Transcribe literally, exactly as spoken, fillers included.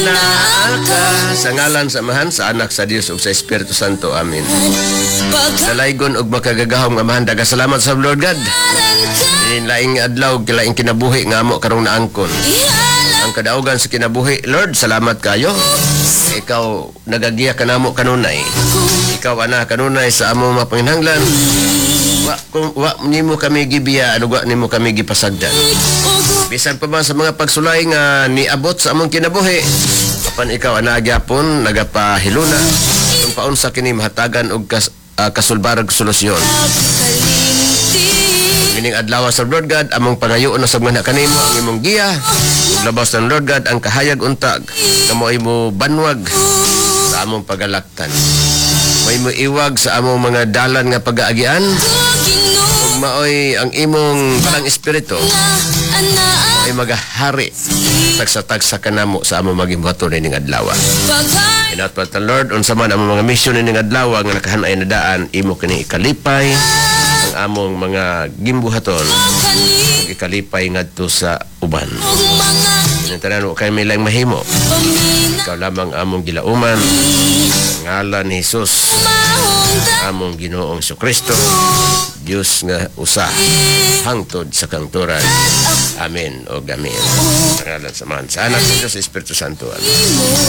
Naaka sa ngalan sa Amahan, sa Anak, sa Dios ug sa Espiritu Santo. Amen. Sa laygon ug makagagahom nga Amahan, daga salamat sa Lord God. In laing adlaw, kilaing kinabuhi nga amo karong naangkon. Ang kadaugan sa kinabuhi, Lord, salamat kayo. Ikaw nagagiya kanamo kanunay. Ikaw ana kanunay sa amo mapanginhanglan. Wa kung wa nimo kami gibiya, ano wa nimo kami gipasagdan. Bisan pa man sa mga pagsulay nga niabot sa among kinabuhi, apan ikaw ana gyapon nagapahiluna kung paunsa kini mahatagan og kas, uh, kasulbarag solusyon. Kining adlaw sa Lord God, among pangayoon na sa mga kanimo ang imong giya. Labas ng Lord God ang kahayag untag na mo imo banwag sa among pagalaktan. May mo iwag sa among mga dalan nga pag-aagian. Ug maoy ang imong parang espiritu ay magahari tagsa-tagsa kanamo sa among magimbuhaton ning adlaw. Inat pa ta Lord unsa man among mga misyon ning adlaw nga nakahanay na daan, imo kini ikalipay ang among mga gimbuhaton, ikalipay ngadto sa uban. Tanan wa kay may lang mahimo. Ikaw lamang among gilauman. Ngalan ni Jesus, among Ginoong Jesucristo, Dios nga usa hangtod sa kangturan. Amen o amen. Ngalan sa Amahan, sa Anak, sa Dios, sa Espiritu Santo. Amen.